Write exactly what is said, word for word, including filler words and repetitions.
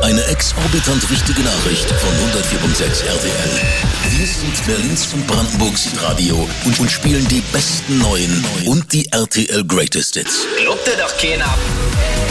Eine exorbitant wichtige Nachricht von hundertvier Komma sechs R T L. Wir sind Berlins und Brandenburgs Radio und, und spielen die besten neuen und die R T L Greatest Hits. Glaubt dir doch keiner.